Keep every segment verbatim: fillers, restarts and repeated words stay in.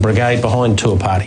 Brigade behind Tour Party.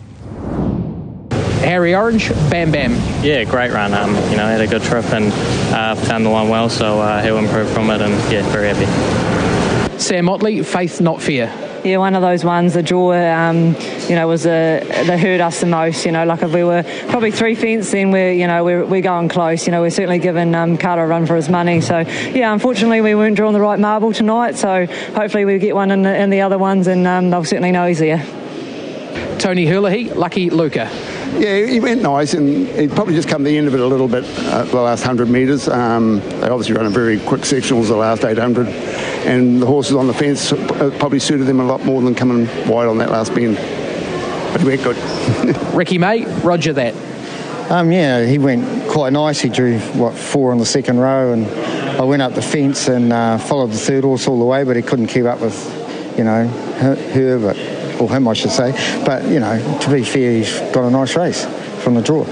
Harry Orange, Bam Bam. Yeah, great run. Um, you know, had a good trip and uh, found the line well, so uh, he'll improve from it, and yeah, very happy. Sam Motley, Faith Not Fear. Yeah, one of those ones, the draw, um, you know, was a, that hurt us the most. You know, like if we were probably three fence, then we're, you know, we're, we're going close. You know, we're certainly giving um, Carter a run for his money. So, yeah, unfortunately we weren't drawing the right marble tonight. So hopefully we get one in the, in the other ones, and um, they'll certainly know he's there. Tony Hurley, Lucky Luca. Yeah, he went nice, and he'd probably just come to the end of it a little bit uh, the last one hundred metres. Um, they obviously run a very quick sectionals the last eight hundred, and the horses on the fence probably suited them a lot more than coming wide on that last bend. But he went good. Ricky May, Roger that. Um, yeah, he went quite nice. He drew, what, four on the second row, and I went up the fence and uh, followed the third horse all the way, but he couldn't keep up with, you know, her, her but... or him, I should say. But, you know, to be fair, he's got a nice race from the draw.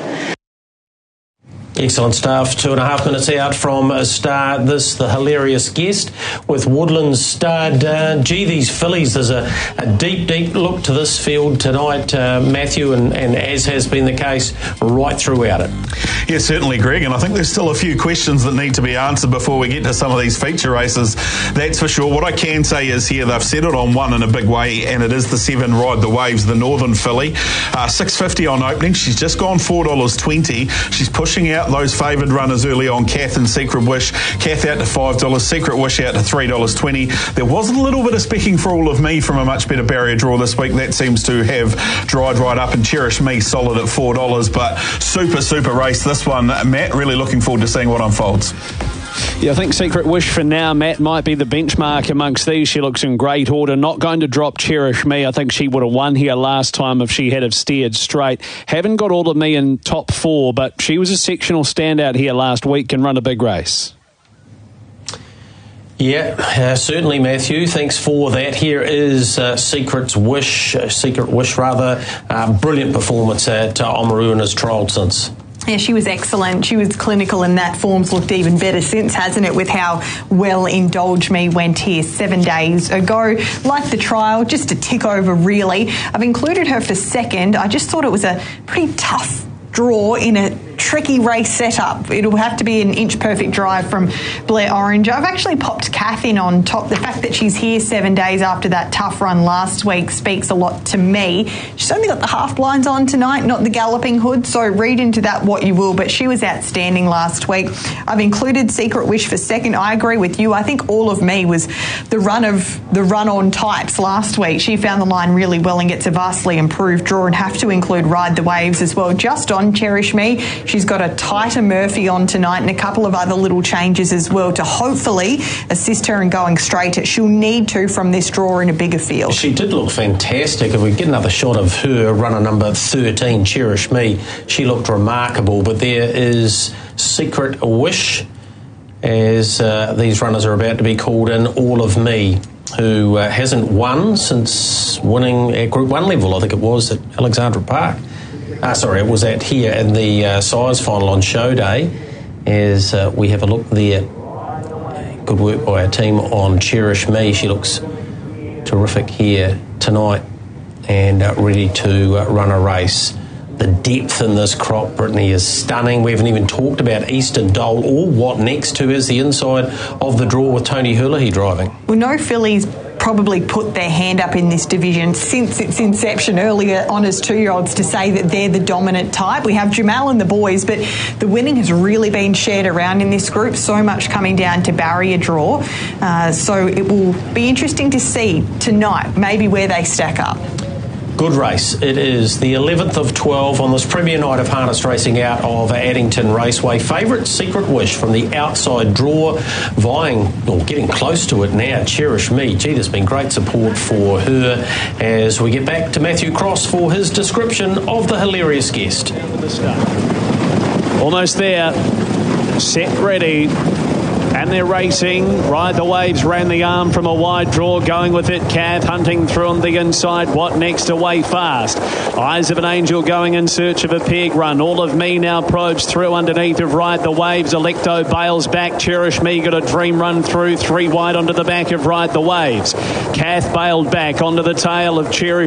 Excellent stuff. Two and a half minutes out from a start. This, the hilarious guest with Woodlands starred. Uh, gee, these fillies, there's a, a deep, deep look to this field tonight, uh, Matthew, and, and as has been the case right throughout it. Yeah, certainly, Greg, and I think there's still a few questions that need to be answered before we get to some of these feature races. That's for sure. What I can say is here they've settled on one in a big way, and it is the seven Ride the Waves, the Northern filly. Uh, six fifty on opening. She's just gone four dollars twenty. She's pushing out those favoured runners early on, Kath and Secret Wish. Kath out to five dollars, Secret Wish out to three dollars twenty. There was a little bit of specking for All of Me from a much better barrier draw this week. That seems to have dried right up, and Cherish Me solid at four dollars. But super, super race this one, Matt. Really looking forward to seeing what unfolds. Yeah, I think Secret Wish for now, Matt, might be the benchmark amongst these. She looks in great order. Not going to drop Cherish Me. I think she would have won here last time if she had have steered straight. Haven't got All of Me in top four, but she was a sectional standout here last week and run a big race. Yeah, uh, certainly, Matthew. Thanks for that. Here is uh, Secret's Wish, uh, Secret Wish rather. Uh, brilliant performance at uh, Oamaru and has trialled since. Yeah, she was excellent. She was clinical, and that form's looked even better since, hasn't it, with how well Indulge Me went here seven days ago. Like the trial, just a tick over, really. I've included her for second. I just thought it was a pretty tough draw in a tricky race setup. It'll have to be an inch perfect drive from Blair Orange. I've actually popped Kath in on top. The fact that she's here seven days after that tough run last week speaks a lot to me. She's only got the half blinds on tonight, not the galloping hood, so read into that what you will, but she was outstanding last week. I've included Secret Wish for second. I agree with you. I think All of Me was the run of the run-on types last week. She found the line really well and gets a vastly improved draw, and have to include Ride the Waves as well. Just on Cherish Me, she's got a tighter Murphy on tonight and a couple of other little changes as well to hopefully assist her in going straight. She'll need to from this draw in a bigger field. She did look fantastic. If we get another shot of her, runner number thirteen, Cherish Me, she looked remarkable. But there is Secret Wish, as uh, these runners are about to be called in, All of Me, who uh, hasn't won since winning at Group one level, I think it was, at Alexandra Park. Uh, sorry, it was at here in the uh, Sires final on show day. As uh, we have a look there. Good work by our team on Cherish Me. She looks terrific here tonight and uh, ready to uh, run a race. The depth in this crop, Brittany, is stunning. We haven't even talked about Eastern Dole or what next to is the inside of the draw with Tony Hurley driving. Well, no fillies probably put their hand up in this division since its inception earlier on as two-year-olds to say that they're the dominant type. We have Jamal and the boys, but the winning has really been shared around in this group, so much coming down to barrier draw. Uh, so it will be interesting to see tonight maybe where they stack up. Good race. It is the eleventh of twelve on this premier night of harness racing out of Addington Raceway. Favourite Secret Wish from the outside draw, vying or getting close to it now, Cherish Me. Gee, there's been great support for her as we get back to Matthew Cross for his description of the hilarious guest. Almost there. Set ready. And they're racing. Ride the Waves ran the arm from a wide draw, going with it. Cath hunting through on the inside. What next? Away fast. Eyes of an Angel going in search of a peg run. All of Me now probes through underneath of Ride the Waves. Electo bails back. Cherish Me got a dream run through. Three wide onto the back of Ride the Waves. Cath bailed back onto the tail of Cherish